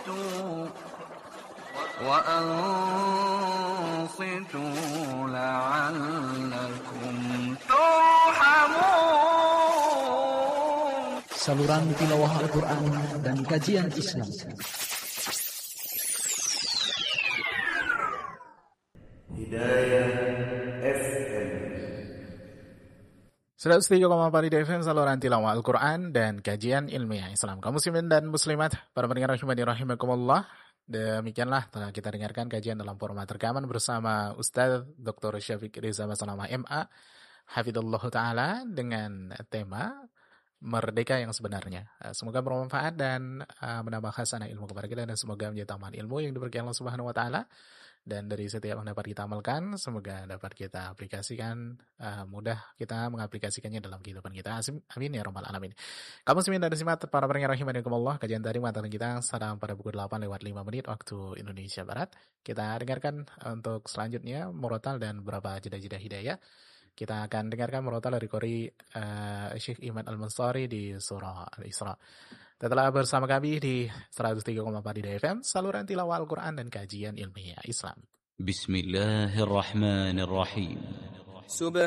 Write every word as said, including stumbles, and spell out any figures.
وأنصتوا لعلكم ترحمون. Saluran tilawah Al-Quran dan kajian Islam. Hidayah F M seratus tiga koma empat di F M, saluran tilawah Al-Quran dan kajian ilmiah Islam. Kaum muslimin dan muslimat, para pendengar rahimani rahimakumullah, demikianlah telah kita dengarkan kajian dalam format rekaman bersama Ustaz Doktor Syafiq Riza Masalama M A Hafidhullah Ta'ala dengan tema Merdeka yang sebenarnya. Semoga bermanfaat dan uh, menambah khasanah ilmu kepada kita, dan semoga menjadi tambahan ilmu yang diberikan Allah Subhanahu wa taala. Dan dari setiap yang dapat kita amalkan, semoga dapat kita aplikasikan, uh, mudah kita mengaplikasikannya dalam kehidupan kita. Amin ya rabbal alamin. Kamu muslimin dan muslimat, para pendengar rahimakumullah, kajian tadi mengatakan kita sedang pada pukul delapan lewat lima menit waktu Indonesia Barat. Kita dengarkan untuk selanjutnya murotal dan beberapa jeda-jeda hidayah. Kita akan dengarkan murotal dari Qori uh, Syekh Iman Al-Mansari di surah Al-Isra. Tetaplah bersama kami di seratus tiga koma empat di F M, saluran tilawah Al-Quran dan kajian ilmiah Islam. Bismillahirrahmanirrahim. Subhan